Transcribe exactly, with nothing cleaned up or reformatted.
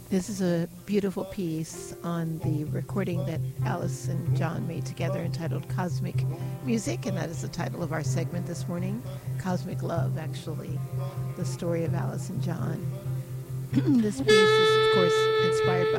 This is a beautiful piece on the recording that Alice and John made together entitled Cosmic Music, and that is the title of our segment this morning. Cosmic Love, actually, the story of Alice and John. This piece is, of course, inspired by